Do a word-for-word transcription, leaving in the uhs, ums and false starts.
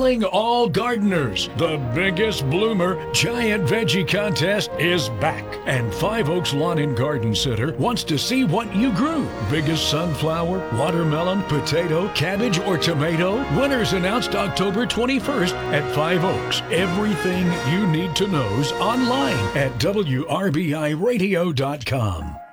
thrilling all gardeners. The biggest bloomer giant veggie contest is back, and Five Oaks Lawn and Garden Center wants to see what you grew. Biggest sunflower, watermelon, potato, cabbage, or tomato? Winners announced October twenty-first at Five Oaks. Everything you need to know's online at W R B I radio dot com.